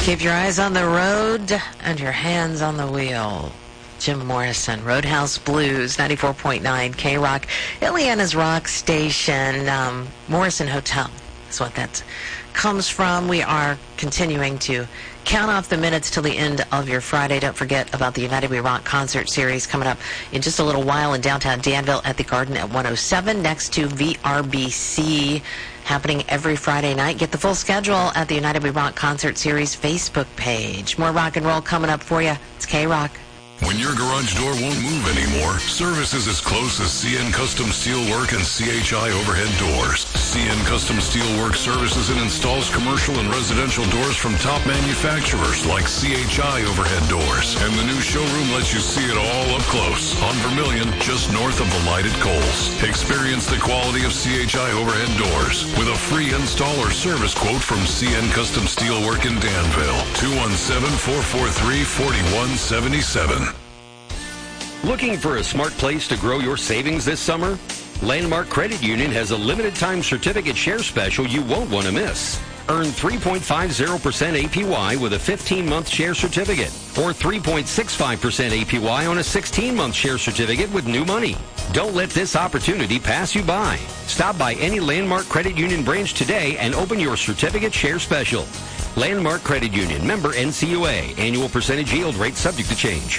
Keep your eyes on the road and your hands on the wheel. Jim Morrison, Roadhouse Blues, 94.9 K-Rock, Ileana's Rock Station, Morrison Hotel is what that comes from. We are continuing to count off the minutes till the end of your Friday. Don't forget about the United We Rock concert series coming up in just a little while in downtown Danville at the Garden at 107 next to VRBC, happening every Friday night. Get the full schedule at the United We Rock concert series Facebook page. More rock and roll coming up for you. It's K-Rock. When your garage door won't move anymore, service is as close as CN Custom Steelwork and CHI Overhead Doors. CN Custom Steelwork services and installs commercial and residential doors from top manufacturers like CHI Overhead Doors. And the new showroom lets you see it all up close on Vermilion, just north of the lighted Coles. Experience the quality of CHI Overhead Doors with a free install or service quote from CN Custom Steelwork in Danville. 217-443-4177. Looking for a smart place to grow your savings this summer? Landmark Credit Union has a limited time certificate share special you won't want to miss. Earn 3.50% APY with a 15-month share certificate or 3.65% APY on a 16-month share certificate with new money. Don't let this opportunity pass you by. Stop by any Landmark Credit Union branch today and open your certificate share special. Landmark Credit Union, member NCUA. Annual percentage yield rate subject to change.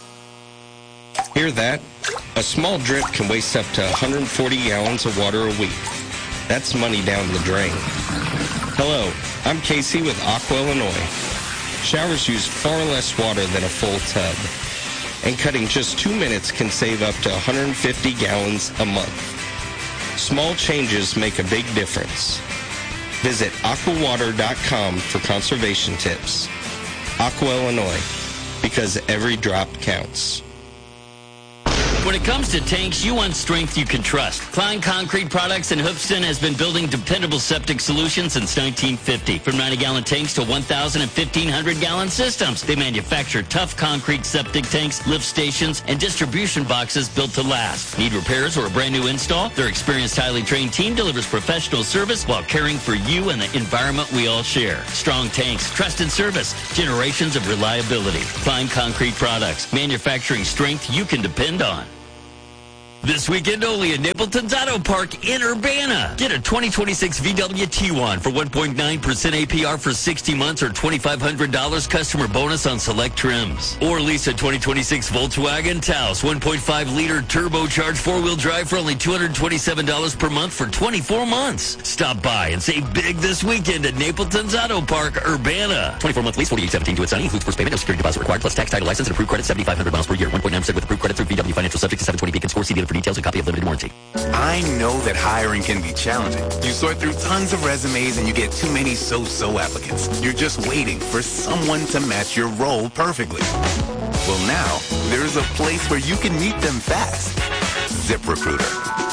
Hear that? A small drip can waste up to 140 gallons of water a week. That's money down the drain. Hello, I'm Casey with Aqua Illinois. Showers use far less water than a full tub, and cutting just 2 minutes can save up to 150 gallons a month. Small changes make a big difference. Visit aquawater.com for conservation tips. Aqua Illinois, because every drop counts. When it comes to tanks, you want strength you can trust. Klein Concrete Products in Hoopeston has been building dependable septic solutions since 1950. From 90-gallon tanks to 1,000 and 1,500-gallon systems, they manufacture tough concrete septic tanks, lift stations, and distribution boxes built to last. Need repairs or a brand new install? Their experienced, highly trained team delivers professional service while caring for you and the environment we all share. Strong tanks, trusted service, generations of reliability. Klein Concrete Products, manufacturing strength you can depend on. This weekend only at Napleton's Auto Park in Urbana. Get a 2026 VW Tiguan for 1.9% APR for 60 months or $2,500 customer bonus on select trims. Or lease a 2026 Volkswagen Taos 1.5-liter turbocharged four-wheel drive for only $227 per month for 24 months. Stop by and save big this weekend at Napleton's Auto Park, Urbana. 24-month lease, $48.17 to its signing. Includes first payment, no security deposit required, plus tax, title, license, and approved credit, 7,500 miles per year. 1.9% with approved credit through VW Financial, subject to 720 Beacon score. See dealer for details and copy of limited warranty. I know that hiring can be challenging. You sort through tons of resumes and you get too many so-so applicants. You're just waiting for someone to match your role perfectly. Well, now, there's a place where you can meet them fast. ZipRecruiter.